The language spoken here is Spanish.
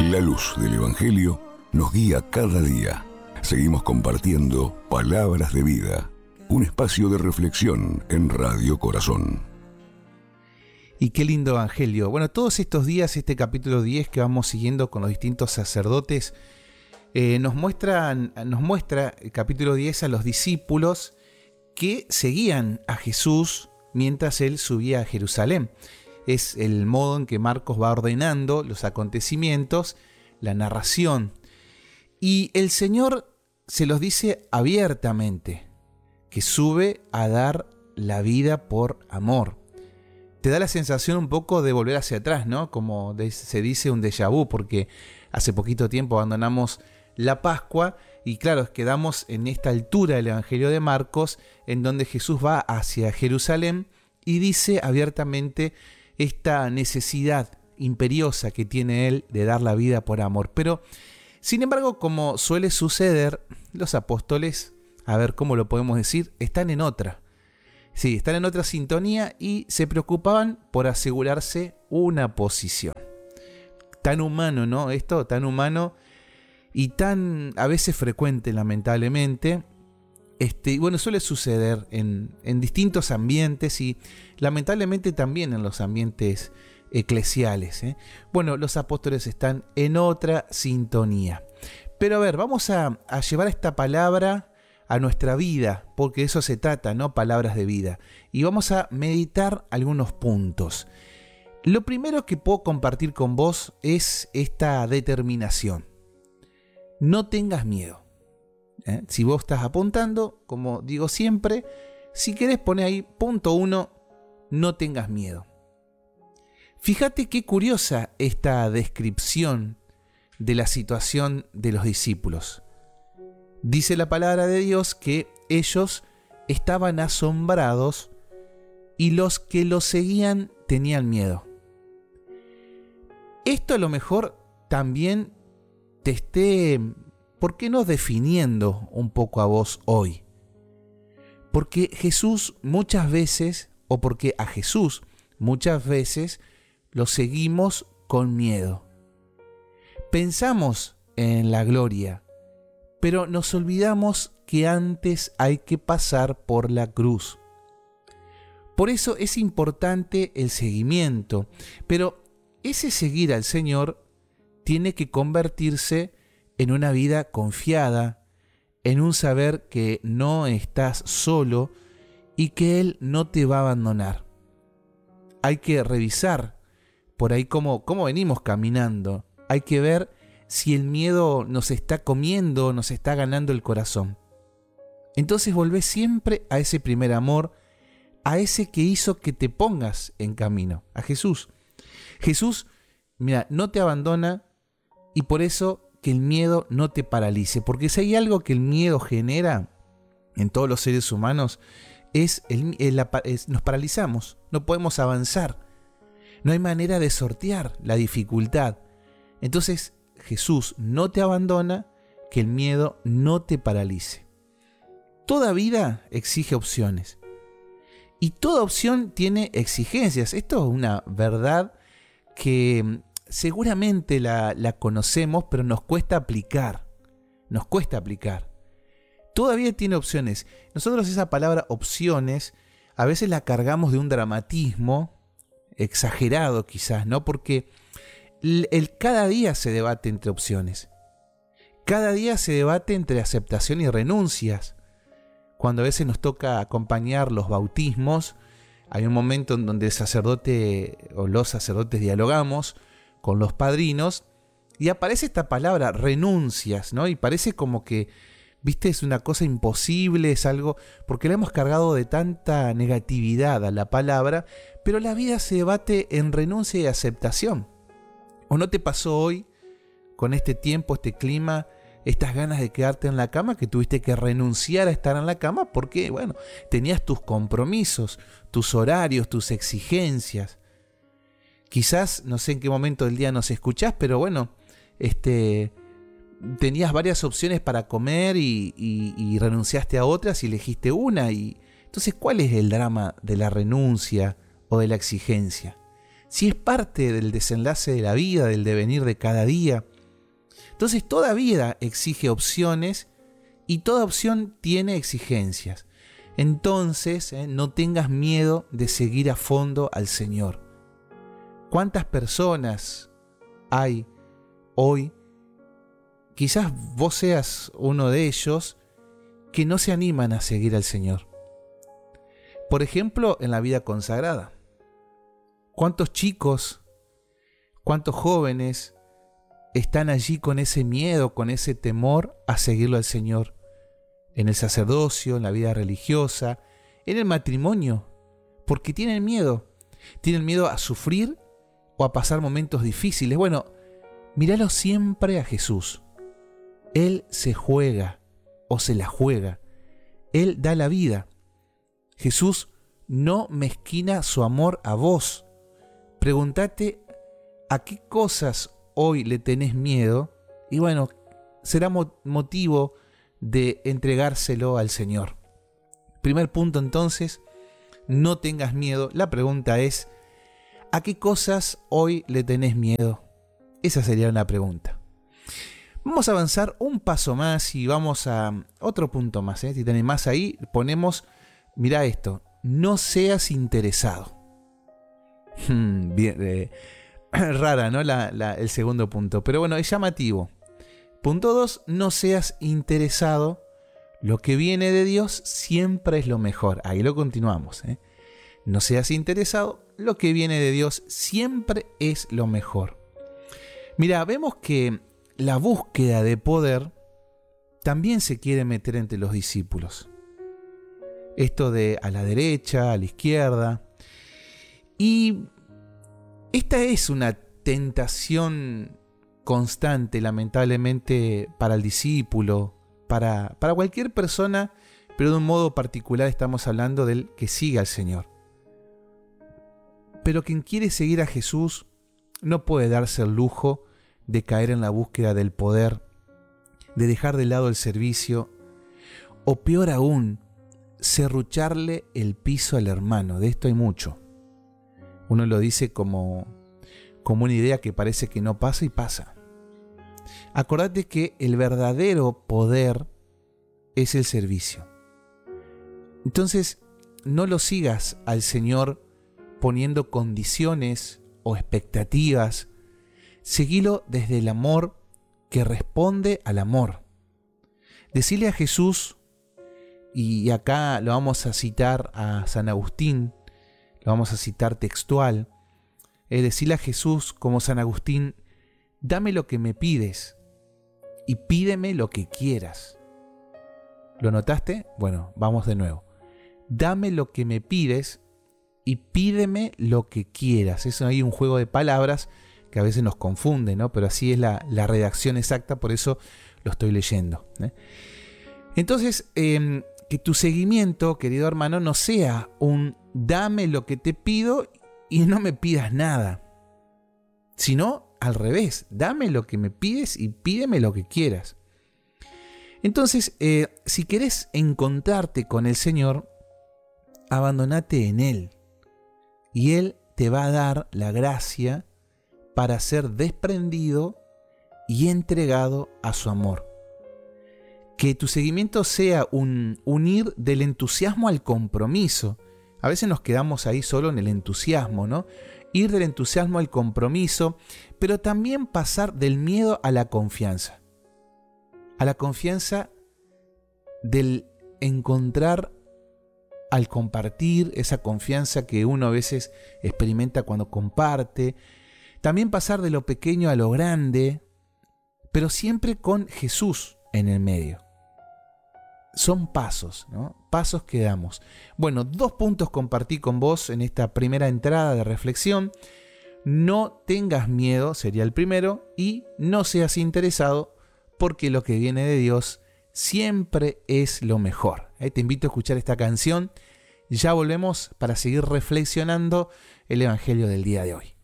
La luz del Evangelio nos guía cada día. Seguimos compartiendo Palabras de Vida, un espacio de reflexión en Radio Corazón. Y qué lindo Evangelio. Bueno, todos estos días, este capítulo 10 que vamos siguiendo con los distintos sacerdotes, nos muestra el capítulo 10 a los discípulos que seguían a Jesús mientras él subía a Jerusalén. Es el modo en que Marcos va ordenando los acontecimientos, la narración. Y el Señor se los dice abiertamente, que sube a dar la vida por amor. Te da la sensación un poco de volver hacia atrás, ¿no? Como se dice un déjà vu, porque hace poquito tiempo abandonamos la Pascua y claro, quedamos en esta altura del Evangelio de Marcos, en donde Jesús va hacia Jerusalén y dice abiertamente esta necesidad imperiosa que tiene él de dar la vida por amor. Pero, sin embargo, como suele suceder, los apóstoles, a ver cómo lo podemos decir, están en otra. Sí, están en otra sintonía y se preocupaban por asegurarse una posición. Tan humano, ¿no? Esto, tan humano y tan a veces frecuente, lamentablemente. Bueno, suele suceder en distintos ambientes y lamentablemente también en los ambientes eclesiales. Bueno, los apóstoles están en otra sintonía. Pero a ver, vamos a llevar esta palabra a nuestra vida, porque de eso se trata, ¿no? Palabras de vida. Y vamos a meditar algunos puntos. Lo primero que puedo compartir con vos es esta determinación. No tengas miedo. Si vos estás apuntando, como digo siempre, si querés poner ahí punto 1, no tengas miedo. Fíjate qué curiosa esta descripción de la situación de los discípulos. Dice la palabra de Dios que ellos estaban asombrados y los que los seguían tenían miedo. Esto a lo mejor también te esté, ¿por qué no definiendo un poco a vos hoy? Porque Jesús muchas veces, o porque a Jesús muchas veces lo seguimos con miedo. Pensamos en la gloria, pero nos olvidamos que antes hay que pasar por la cruz. Por eso es importante el seguimiento, pero ese seguir al Señor tiene que convertirse en una vida confiada, en un saber que no estás solo y que Él no te va a abandonar. Hay que revisar por ahí cómo venimos caminando. Hay que ver si el miedo nos está comiendo, nos está ganando el corazón. Entonces volvé siempre a ese primer amor, a ese que hizo que te pongas en camino, a Jesús. Jesús, mira, no te abandona y por eso que el miedo no te paralice, porque si hay algo que el miedo genera en todos los seres humanos nos paralizamos, no podemos avanzar, no hay manera de sortear la dificultad. Entonces Jesús no te abandona, que el miedo no te paralice. Toda vida exige opciones y toda opción tiene exigencias. Esto es una verdad que seguramente la conocemos, pero nos cuesta aplicar. Todavía tiene opciones. Nosotros esa palabra opciones a veces la cargamos de un dramatismo exagerado quizás, ¿no? Porque cada día se debate entre opciones. Cada día se debate entre aceptación y renuncias. Cuando a veces nos toca acompañar los bautismos, hay un momento en donde el sacerdote o los sacerdotes dialogamos con los padrinos y aparece esta palabra renuncias, ¿no? Y parece como que, viste, es una cosa imposible, es algo, porque la hemos cargado de tanta negatividad a la palabra, pero la vida se debate en renuncia y aceptación. ¿O no te pasó hoy, con este tiempo, este clima, estas ganas de quedarte en la cama, que tuviste que renunciar a estar en la cama porque, bueno, tenías tus compromisos, tus horarios, tus exigencias? Quizás, no sé en qué momento del día nos escuchás, pero bueno, tenías varias opciones para comer y renunciaste a otras y elegiste una. Y entonces, ¿cuál es el drama de la renuncia o de la exigencia? Si es parte del desenlace de la vida, del devenir de cada día, Entonces toda vida exige opciones y toda opción tiene exigencias. Entonces, no tengas miedo de seguir a fondo al Señor. ¿Cuántas personas hay hoy? Quizás vos seas uno de ellos que no se animan a seguir al Señor. Por ejemplo, en la vida consagrada. ¿Cuántos chicos, cuántos jóvenes están allí con ese miedo, con ese temor a seguirlo al Señor? En el sacerdocio, en la vida religiosa, en el matrimonio, porque tienen miedo a sufrir o a pasar momentos difíciles. Bueno, míralo siempre a Jesús. Él se juega o se la juega. Él da la vida. Jesús no mezquina su amor a vos. Pregúntate a qué cosas hoy le tenés miedo y bueno, será motivo de entregárselo al Señor. Primer punto entonces, no tengas miedo. La pregunta es, ¿a qué cosas hoy le tenés miedo? Esa sería una pregunta. Vamos a avanzar un paso más y vamos a otro punto más. Si tenés más ahí, ponemos, mirá esto, no seas interesado. Bien, rara, ¿no? El segundo punto, pero bueno, es llamativo. Punto 2, no seas interesado. Lo que viene de Dios siempre es lo mejor. Ahí lo continuamos. No seas interesado. Lo que viene de Dios siempre es lo mejor. Mira, vemos que la búsqueda de poder también se quiere meter entre los discípulos. Esto de a la derecha, a la izquierda. Y esta es una tentación constante, lamentablemente, para el discípulo, para cualquier persona, pero de un modo particular estamos hablando del que sigue al Señor. Pero quien quiere seguir a Jesús no puede darse el lujo de caer en la búsqueda del poder, de dejar de lado el servicio, o peor aún, serrucharle el piso al hermano. De esto hay mucho. Uno lo dice como una idea que parece que no pasa y pasa. Acordate que el verdadero poder es el servicio. Entonces, no lo sigas al Señor poniendo condiciones o expectativas. Seguilo desde el amor que responde al amor. Decile a Jesús, y acá lo vamos a citar a San Agustín, lo vamos a citar textual, decile a Jesús como San Agustín, dame lo que me pides y pídeme lo que quieras. ¿Lo notaste? Bueno, vamos de nuevo. Dame lo que me pides y pídeme lo que quieras. Eso hay un juego de palabras que a veces nos confunde, ¿no? Pero así es la redacción exacta, por eso lo estoy leyendo. Entonces, que tu seguimiento, querido hermano, no sea un dame lo que te pido y no me pidas nada, sino al revés, dame lo que me pides y pídeme lo que quieras. Entonces, si querés encontrarte con el Señor, abandonate en Él y Él te va a dar la gracia para ser desprendido y entregado a su amor. Que tu seguimiento sea un ir del entusiasmo al compromiso. A veces nos quedamos ahí solo en el entusiasmo, ¿no? Ir del entusiasmo al compromiso, pero también pasar del miedo a la confianza. A la confianza del encontrar al compartir, esa confianza que uno a veces experimenta cuando comparte. También pasar de lo pequeño a lo grande, pero siempre con Jesús en el medio. Son pasos, ¿no? Pasos que damos. Bueno, 2 puntos compartí con vos en esta primera entrada de reflexión. No tengas miedo, sería el primero, y no seas interesado, porque lo que viene de Dios siempre es lo mejor. Te invito a escuchar esta canción. Ya volvemos para seguir reflexionando el Evangelio del día de hoy.